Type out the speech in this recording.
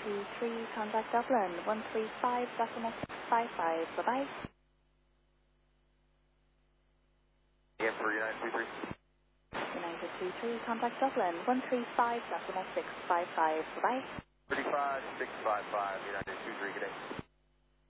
23, contact Dublin, 135.655, bye-bye. Yeah, for United 23. United 23, contact Dublin, 135.655, bye-bye. 35655, United 23, good day.